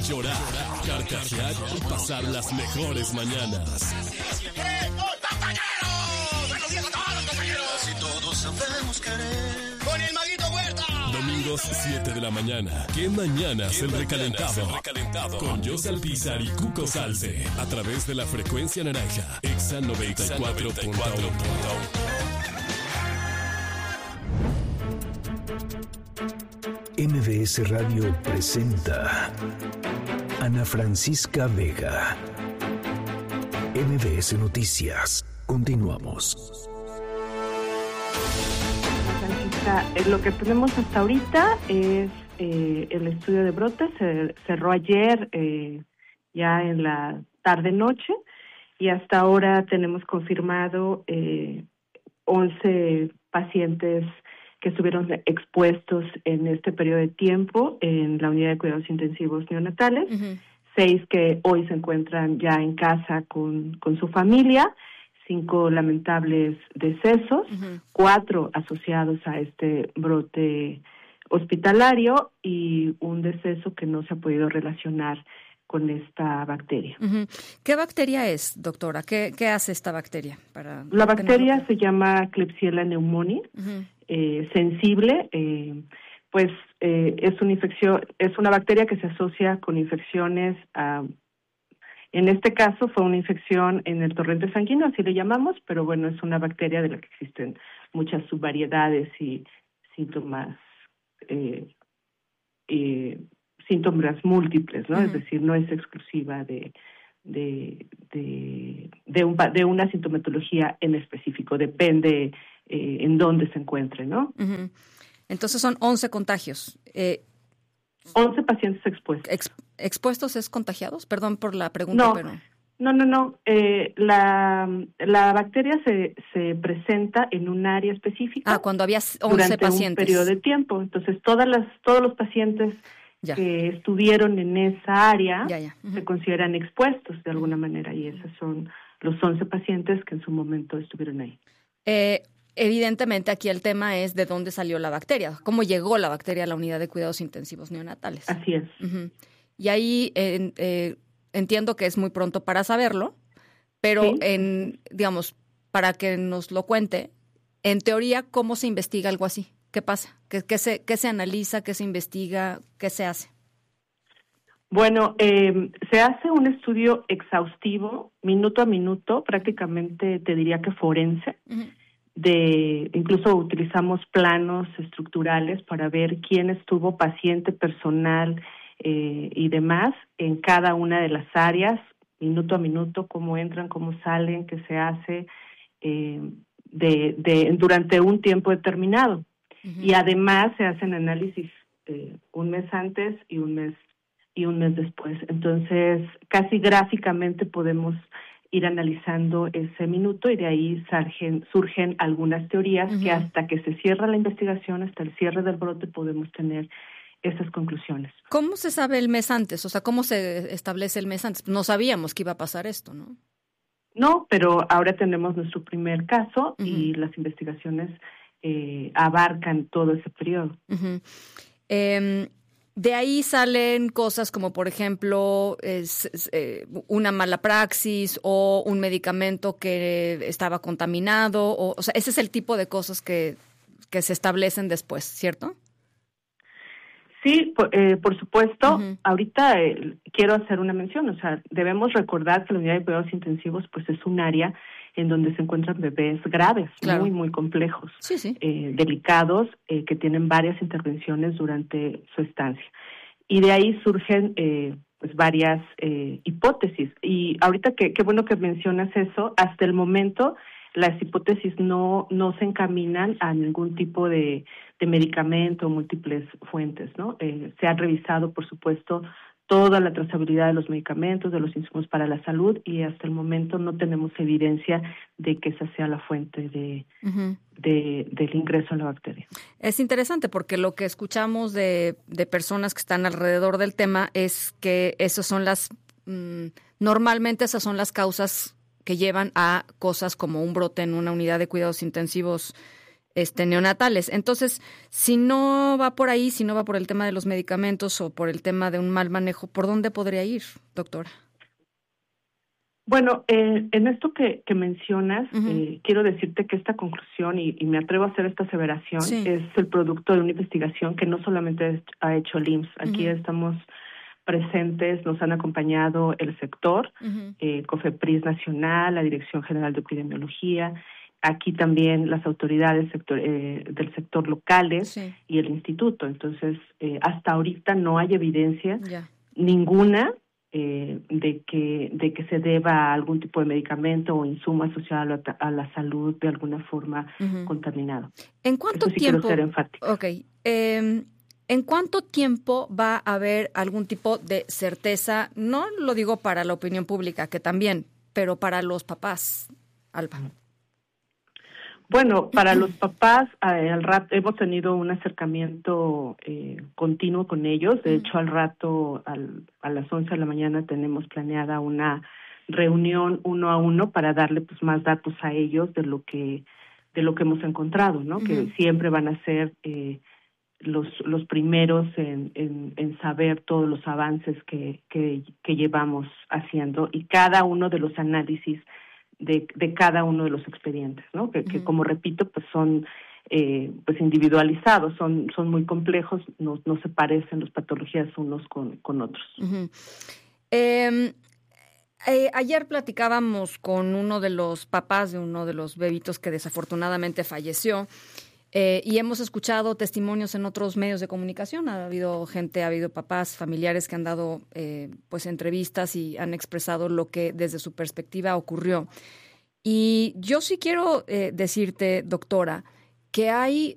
llorar, carcajear y pasar las mejores mañanas. ¡Compañeros! ¡Buenos días a todos los compañeros! Casi todos sabemos querer. ¡Con el Maguito Huerta! Domingos 7 de la mañana. ¿Qué mañanas el recalentado? Con José Alpizar y Cuco Salce. A través de la frecuencia naranja. Exa 94.1. MBS Radio presenta Ana Francisca Vega. MBS Noticias. Continuamos. Francisca, lo que tenemos hasta ahorita es el estudio de brotes. Se cerró ayer, ya en la tarde-noche, y hasta ahora tenemos confirmado 11 pacientes que estuvieron expuestos en este periodo de tiempo en la unidad de cuidados intensivos neonatales, 6 que hoy se encuentran ya en casa con su familia, 5 lamentables decesos, 4 asociados a este brote hospitalario y un deceso que no se ha podido relacionar con esta bacteria. ¿Qué bacteria es, doctora? ¿Qué hace esta bacteria? La bacteria se llama Klebsiella pneumoniae, sensible, es una infección, es una bacteria que se asocia con infecciones. En este caso fue una infección en el torrente sanguíneo, así le llamamos, pero bueno, es una bacteria de la que existen muchas subvariedades y síntomas múltiples, ¿no? Es decir, no es exclusiva de una sintomatología en específico, depende en dónde se encuentre, ¿no? Entonces son 11 contagios. 11 pacientes expuestos. ¿Expuestos es contagiados? Perdón por la pregunta, No, pero... No. La bacteria se presenta en un área específica. Cuando había 11 durante pacientes. Un periodo de tiempo. Entonces, todos los pacientes que estuvieron en esa área se consideran expuestos de alguna manera, y esos son los 11 pacientes que en su momento estuvieron ahí. Evidentemente aquí el tema es de dónde salió la bacteria, cómo llegó la bacteria a la unidad de cuidados intensivos neonatales. Así es. Y ahí entiendo que es muy pronto para saberlo, pero digamos, para que nos lo cuente, en teoría, ¿cómo se investiga algo así? ¿Qué pasa? ¿Qué se analiza? ¿Qué se investiga? ¿Qué se hace? Bueno, se hace un estudio exhaustivo, minuto a minuto, prácticamente te diría que forense, incluso utilizamos planos estructurales para ver quién estuvo, paciente, personal y demás, en cada una de las áreas, minuto a minuto, cómo entran, cómo salen, qué se hace durante un tiempo determinado. Y además se hacen análisis un mes antes y un mes después. Entonces, casi gráficamente podemos ir analizando ese minuto, y de ahí surgen algunas teorías que hasta que se cierra la investigación, hasta el cierre del brote, podemos tener esas conclusiones. ¿Cómo se sabe el mes antes? O sea, ¿cómo se establece el mes antes? No sabíamos que iba a pasar esto, ¿no? No, pero ahora tenemos nuestro primer caso y las investigaciones abarcan todo ese periodo. De ahí salen cosas como, por ejemplo, una mala praxis o un medicamento que estaba contaminado. O sea, ese es el tipo de cosas que se establecen después, ¿cierto? Sí, por supuesto. Ahorita quiero hacer una mención. O sea, debemos recordar que la unidad de cuidados intensivos pues es un área en donde se encuentran bebés graves, muy, muy complejos, delicados, que tienen varias intervenciones durante su estancia. Y de ahí surgen pues varias hipótesis. Y ahorita qué bueno que mencionas eso. Hasta el momento las hipótesis no se encaminan a ningún tipo de medicamento o múltiples fuentes, ¿no? Se ha revisado, por supuesto, toda la trazabilidad de los medicamentos, de los insumos para la salud, y hasta el momento no tenemos evidencia de que esa sea la fuente del ingreso a la bacteria. Es interesante porque lo que escuchamos de personas que están alrededor del tema es que normalmente esas son las causas que llevan a cosas como un brote en una unidad de cuidados intensivos neonatales. Entonces, si no va por ahí, si no va por el tema de los medicamentos o por el tema de un mal manejo, ¿por dónde podría ir, doctora? Bueno, en esto que mencionas, quiero decirte que esta conclusión, y me atrevo a hacer esta aseveración, es el producto de una investigación que no solamente ha hecho el IMSS. Aquí estamos presentes, nos han acompañado el sector, COFEPRIS Nacional, la Dirección General de Epidemiología, aquí también las autoridades del sector locales y el instituto. Entonces, hasta ahorita no hay evidencia ninguna de que se deba a algún tipo de medicamento o insumo asociado a la salud de alguna forma contaminado. ¿En cuánto tiempo? Quiero ser enfática. Okay. ¿En cuánto tiempo va a haber algún tipo de certeza? No lo digo para la opinión pública, que también, pero para los papás, Alba. Bueno, para los papás, al rato hemos tenido un acercamiento continuo con ellos. De hecho, al rato, a las 11 de la mañana, tenemos planeada una reunión 1 a 1 para darle pues más datos a ellos de lo que hemos encontrado, ¿no? Que siempre van a ser los primeros en saber todos los avances que llevamos haciendo, y cada uno de los análisis de cada uno de los expedientes, ¿no? Que como repito, pues son pues individualizados, son muy complejos, no se parecen las patologías unos con otros. Ayer platicábamos con uno de los papás de uno de los bebitos que desafortunadamente falleció, y hemos escuchado testimonios en otros medios de comunicación. Ha habido papás, familiares que han dado pues entrevistas y han expresado lo que desde su perspectiva ocurrió. Y yo sí quiero decirte, doctora, que hay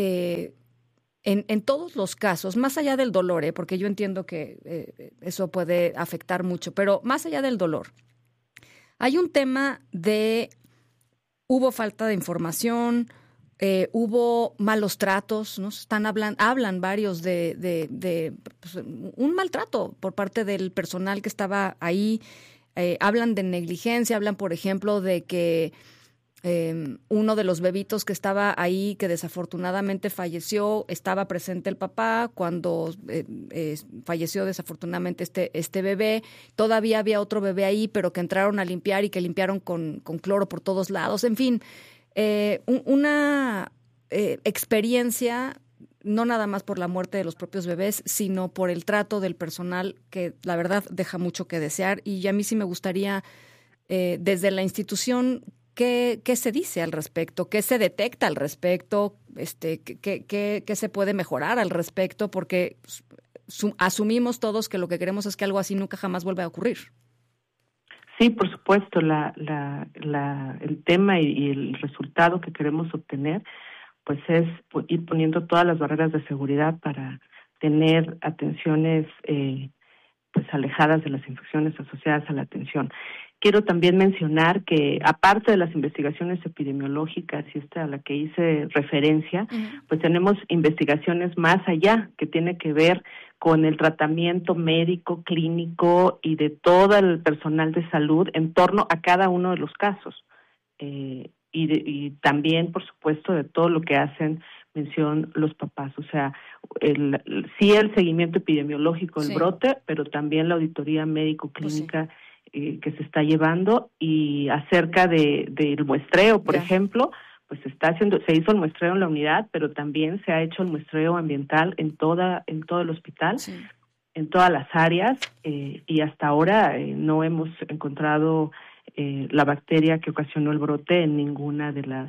en todos los casos, más allá del dolor, porque yo entiendo que eso puede afectar mucho, pero más allá del dolor, hay un tema de hubo falta de información, hubo malos tratos, ¿no? Hablan varios de pues, un maltrato por parte del personal que estaba ahí. Hablan de negligencia, hablan, por ejemplo, de que uno de los bebitos que estaba ahí, que desafortunadamente falleció, estaba presente el papá cuando falleció desafortunadamente este bebé. Todavía había otro bebé ahí, pero que entraron a limpiar y que limpiaron con cloro por todos lados. En fin, una experiencia no nada más por la muerte de los propios bebés, sino por el trato del personal, que la verdad deja mucho que desear. Y a mí sí me gustaría, desde la institución, ¿qué se dice al respecto? ¿Qué se detecta al respecto? ¿Qué se puede mejorar al respecto? Porque asumimos todos que lo que queremos es que algo así nunca jamás vuelva a ocurrir. Sí, por supuesto, el tema y el resultado que queremos obtener pues es ir poniendo todas las barreras de seguridad para tener atenciones pues alejadas de las infecciones asociadas a la atención. Quiero también mencionar que aparte de las investigaciones epidemiológicas y esta a la que hice referencia, pues tenemos investigaciones más allá que tiene que ver con el tratamiento médico, clínico y de todo el personal de salud en torno a cada uno de los casos. Y también, por supuesto, de todo lo que hacen mención los papás. O sea, sí el seguimiento epidemiológico del brote, pero también la auditoría médico-clínica que se está llevando, y acerca del muestreo, por ejemplo, pues se hizo el muestreo en la unidad, pero también se ha hecho el muestreo ambiental en todo el hospital, en todas las áreas, y hasta ahora no hemos encontrado la bacteria que ocasionó el brote en ninguna de las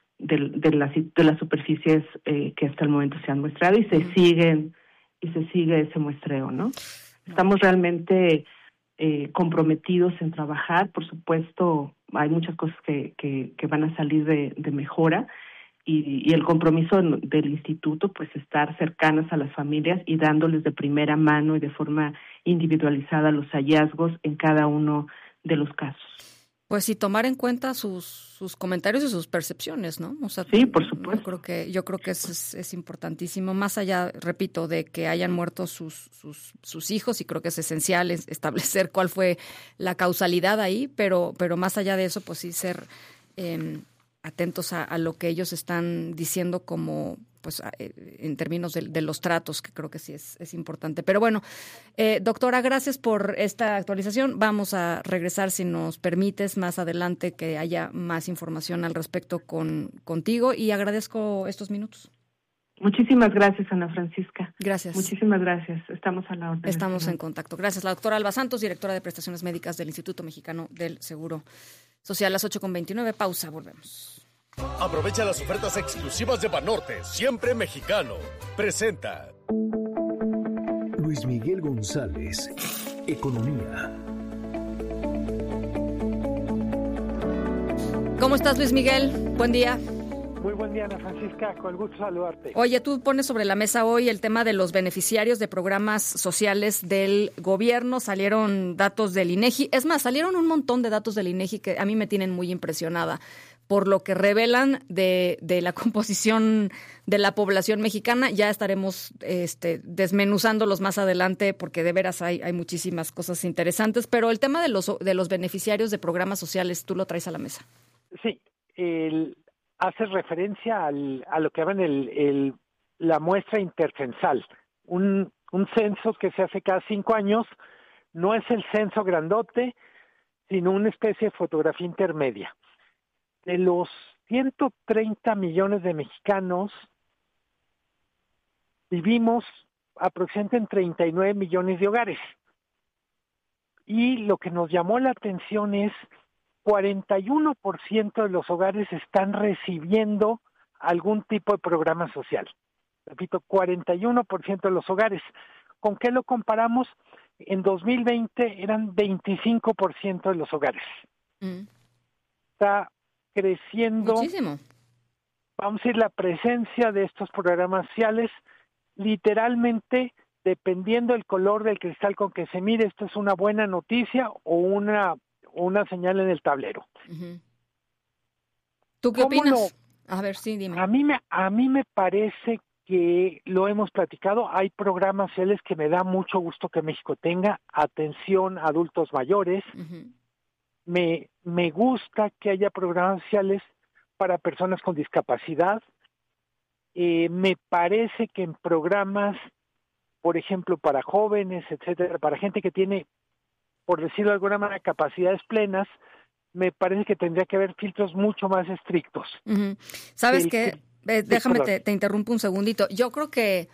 superficies que hasta el momento se han muestrado, y se sigue ese muestreo, ¿no? Estamos realmente comprometidos en trabajar. Por supuesto, hay muchas cosas que van a salir de mejora, y el compromiso del instituto, pues estar cercanas a las familias y dándoles de primera mano y de forma individualizada los hallazgos en cada uno de los casos. Pues sí, tomar en cuenta sus comentarios y sus percepciones, ¿no? O sea, sí, por supuesto. Yo creo que eso es importantísimo, más allá, repito, de que hayan muerto sus hijos, y creo que es esencial establecer cuál fue la causalidad ahí, pero más allá de eso, pues sí ser atentos a lo que ellos están diciendo como pues en términos de los tratos, que creo que sí es importante. Pero bueno, doctora, gracias por esta actualización. Vamos a regresar, si nos permites, más adelante que haya más información al respecto contigo, y agradezco estos minutos. Muchísimas gracias, Ana Francisca. Gracias. Muchísimas gracias. Estamos a la orden. Estamos en contacto. Gracias. La doctora Alba Santos, directora de Prestaciones Médicas del Instituto Mexicano del Seguro Social. Las 8:29. Pausa. Volvemos. Aprovecha las ofertas exclusivas de Banorte, siempre mexicano. Presenta Luis Miguel González, Economía. ¿Cómo estás, Luis Miguel? Buen día. Muy buen día, Ana Francisca, con el gusto de saludarte. Oye, tú pones sobre la mesa hoy el tema de los beneficiarios de programas sociales del gobierno. Salieron datos del INEGI. Es más, salieron un montón de datos del INEGI que a mí me tienen muy impresionada por lo que revelan de la composición de la población mexicana. Ya estaremos desmenuzándolos más adelante, porque de veras hay muchísimas cosas interesantes. Pero el tema de los beneficiarios de programas sociales, tú lo traes a la mesa. Sí, hace referencia a lo que llaman la muestra intercensal, un censo que se hace cada 5 años. No es el censo grandote, sino una especie de fotografía intermedia. De los 130 millones de mexicanos, vivimos aproximadamente en 39 millones de hogares. Y lo que nos llamó la atención es 41% de los hogares están recibiendo algún tipo de programa social. Repito, 41% de los hogares. ¿Con qué lo comparamos? En 2020 eran 25% de los hogares. Está creciendo. Muchísimo. Vamos a decir, la presencia de estos programas sociales, literalmente, dependiendo del color del cristal con que se mire, esto es una buena noticia o una señal en el tablero. Uh-huh. ¿Tú qué opinas? A ver, sí, dime. A mí me parece que lo hemos platicado. Hay programas sociales que me da mucho gusto que México tenga. Atención a adultos mayores. Uh-huh. Me gusta que haya programas sociales para personas con discapacidad. Me parece que en programas, por ejemplo, para jóvenes, etcétera, para gente que tiene, por decirlo de alguna manera, capacidades plenas, me parece que tendría que haber filtros mucho más estrictos. Uh-huh. ¿Sabes qué? Déjame, te interrumpo un segundito. Yo creo que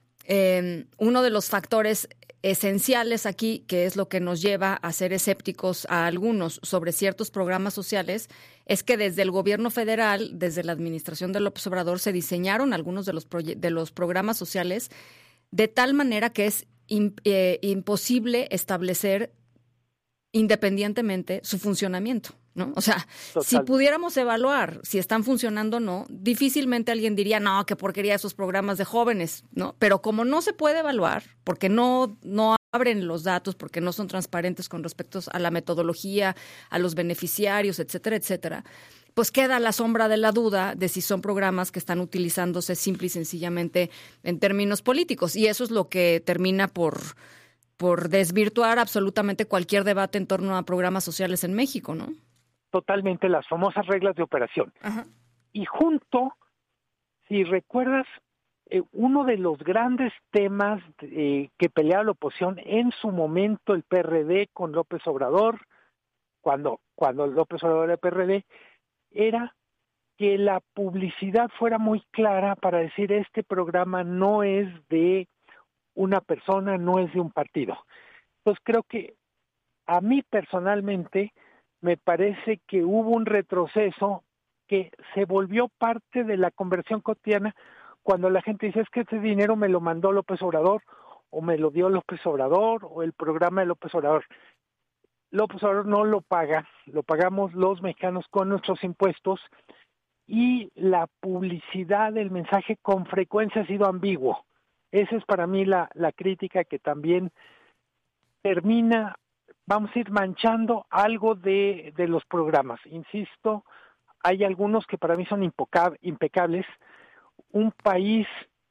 uno de los factores esenciales aquí, que es lo que nos lleva a ser escépticos a algunos sobre ciertos programas sociales, es que desde el gobierno federal, desde la administración de López Obrador, se diseñaron algunos de los programas sociales de tal manera que es imposible establecer independientemente su funcionamiento, ¿no? O sea, total. Si pudiéramos evaluar si están funcionando o no, difícilmente alguien diría, no, qué porquería esos programas de jóvenes, ¿no? Pero como no se puede evaluar, porque no abren los datos, porque no son transparentes con respecto a la metodología, a los beneficiarios, etcétera, etcétera, pues queda a la sombra de la duda de si son programas que están utilizándose simple y sencillamente en términos políticos. Y eso es lo que termina por desvirtuar absolutamente cualquier debate en torno a programas sociales en México, ¿no? Totalmente, las famosas reglas de operación. Ajá. Y junto, si recuerdas, uno de los grandes temas que peleaba la oposición en su momento el PRD con López Obrador, cuando López Obrador era PRD, era que la publicidad fuera muy clara para decir este programa no es de una persona, no es de un partido. Entonces creo que a mí personalmente me parece que hubo un retroceso que se volvió parte de la conversión cotidiana cuando la gente dice es que este dinero me lo mandó López Obrador o me lo dio López Obrador o el programa de López Obrador. López Obrador no lo paga, lo pagamos los mexicanos con nuestros impuestos y la publicidad del mensaje con frecuencia ha sido ambiguo. Esa es para mí la crítica que también termina, vamos a ir manchando algo de los programas. Insisto, hay algunos que para mí son impecables. Un país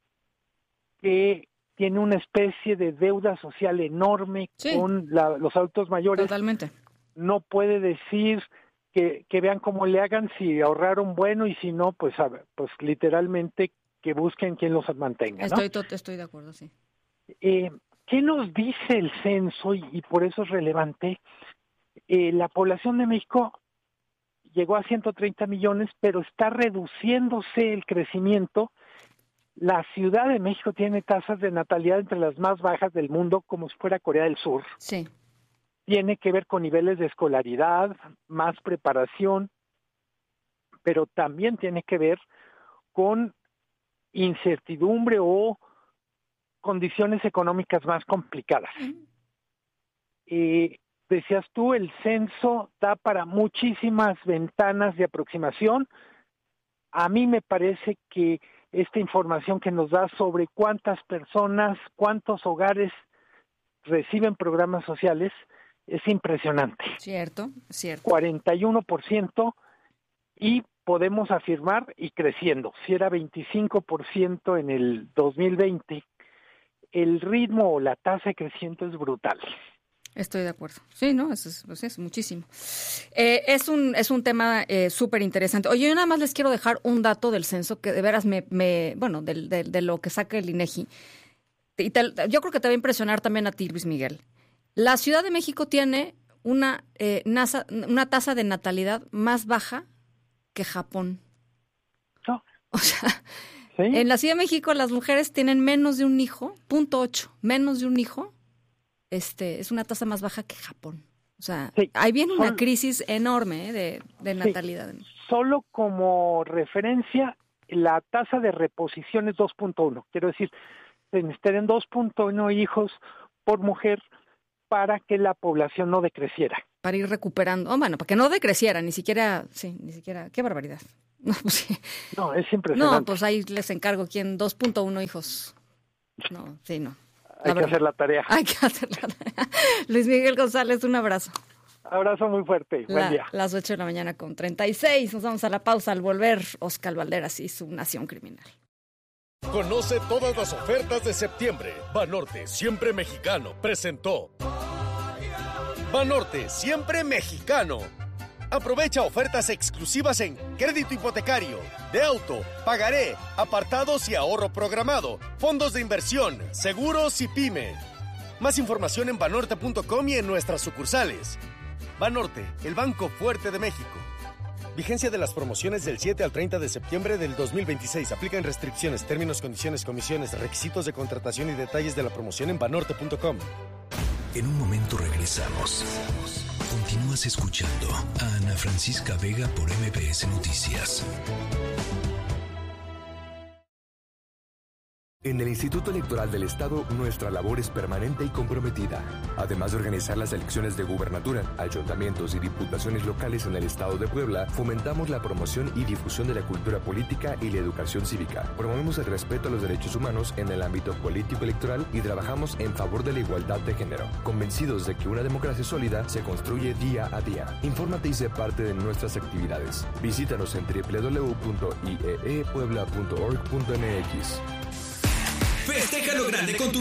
que tiene una especie de deuda social enorme con los adultos mayores. Totalmente. No puede decir que vean cómo le hagan, si ahorraron bueno, y si no, pues literalmente que busquen quien los mantenga, ¿no? Estoy de acuerdo, sí. ¿Qué nos dice el censo? Y por eso es relevante. La población de México llegó a 130 millones, pero está reduciéndose el crecimiento. La Ciudad de México tiene tasas de natalidad entre las más bajas del mundo, como si fuera Corea del Sur. Sí. Tiene que ver con niveles de escolaridad, más preparación, pero también tiene que ver con incertidumbre o condiciones económicas más complicadas. Decías tú, el censo da para muchísimas ventanas de aproximación. A mí me parece que esta información que nos da sobre cuántas personas, cuántos hogares reciben programas sociales, es impresionante. Cierto. 41%, y podemos afirmar, y creciendo, si era 25% en el 2020, el ritmo o la tasa de crecimiento es brutal. Estoy de acuerdo. Sí, ¿no? Es muchísimo. Es un tema súper interesante. Oye, yo nada más les quiero dejar un dato del censo que de veras de lo que saca el INEGI. Yo creo que te va a impresionar también a ti, Luis Miguel. La Ciudad de México tiene una tasa de natalidad más baja que Japón. No. O sea, ¿sí? En la Ciudad de México las mujeres tienen menos de un hijo, 0.8, menos de un hijo. Es una tasa más baja que Japón. O sea, sí, ahí viene una crisis enorme de natalidad. Sí. Solo como referencia, la tasa de reposición es 2.1. Quiero decir, se necesitan 2.1 hijos por mujer para que la población no decreciera. Para ir recuperando. Para que no decreciera, ni siquiera. Qué barbaridad. No, pues sí. No, es impresionante. No, pues ahí les encargo 2.1 hijos. No. Hay que hacer la tarea. Luis Miguel González, un abrazo. Abrazo muy fuerte. Buen día. Las 8:36. Nos vamos a la pausa. Al volver, Óscar Valderas y su Nación Criminal. Conoce todas las ofertas de septiembre. Banorte, siempre mexicano, presentó. Banorte, siempre mexicano. Aprovecha ofertas exclusivas en crédito hipotecario, de auto, pagaré, apartados y ahorro programado, fondos de inversión, seguros y pyme. Más información en banorte.com y en nuestras sucursales. Banorte, el banco fuerte de México. Vigencia de las promociones del 7 al 30 de septiembre del 2026. Aplican restricciones, términos, condiciones, comisiones, requisitos de contratación y detalles de la promoción en banorte.com. En un momento regresamos. Continúas escuchando a Ana Francisca Vega por MBS Noticias. En el Instituto Electoral del Estado, nuestra labor es permanente y comprometida. Además de organizar las elecciones de gubernatura, ayuntamientos y diputaciones locales en el Estado de Puebla, fomentamos la promoción y difusión de la cultura política y la educación cívica. Promovemos el respeto a los derechos humanos en el ámbito político-electoral y trabajamos en favor de la igualdad de género, convencidos de que una democracia sólida se construye día a día. Infórmate y sé parte de nuestras actividades. Visítanos en www.ieepuebla.org.mx. Festeja lo grande con tu